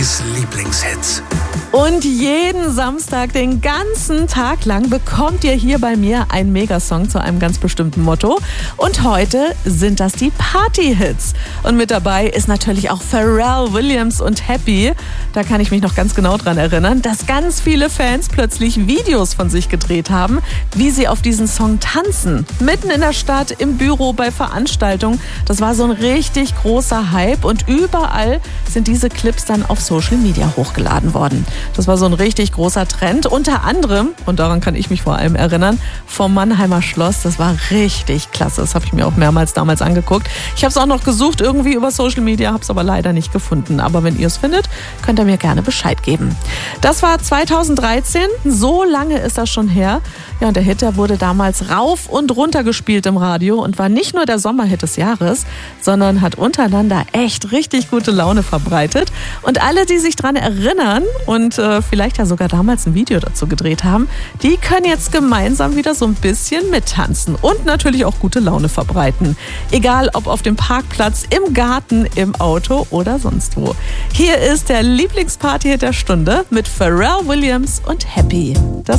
Lieblingshits. Und jeden Samstag, den ganzen Tag lang, bekommt ihr hier bei mir einen Megasong zu einem ganz bestimmten Motto. Und heute sind das die Party-Hits. Und mit dabei ist natürlich auch Pharrell Williams und Happy. Da kann ich mich noch ganz genau dran erinnern, dass ganz viele Fans plötzlich Videos von sich gedreht haben, wie sie auf diesen Song tanzen. Mitten in der Stadt, im Büro, bei Veranstaltungen. Das war so ein richtig großer Hype und überall sind diese Clips dann auf Social Media hochgeladen worden. Das war so ein richtig großer Trend. Unter anderem, und daran kann ich mich vor allem erinnern, vom Mannheimer Schloss. Das war richtig klasse. Das habe ich mir auch mehrmals damals angeguckt. Ich habe es auch noch gesucht irgendwie über Social Media, habe es aber leider nicht gefunden. Aber wenn ihr es findet, könnt ihr mir gerne Bescheid geben. Das war 2013. So lange ist das schon her. Ja, und der Hit, der wurde damals rauf und runter gespielt im Radio und war nicht nur der Sommerhit des Jahres, sondern hat untereinander echt richtig gute Laune verbreitet. Und alle, die sich dran erinnern und vielleicht ja sogar damals ein Video dazu gedreht haben, die können jetzt gemeinsam wieder so ein bisschen mittanzen und natürlich auch gute Laune verbreiten. Egal ob auf dem Parkplatz, im Garten, im Auto oder sonst wo. Hier ist der Lieblingsparty-Hit der Stunde mit Pharrell Williams und Happy. Das